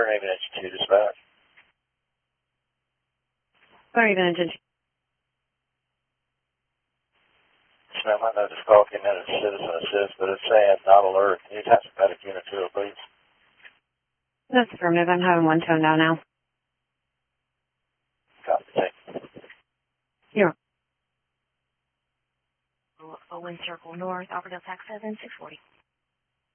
Burn Haven Engine 2 dispatch. Burn Haven Engine 2. Ma'am, I know this call came in as citizen assist, but it's saying not alert. Can you attach a medic unit to it, please? That's affirmative. I'm having one tone down now. Copy, thank you. Here. Owen Circle North, Alphaville Tax 7, 640.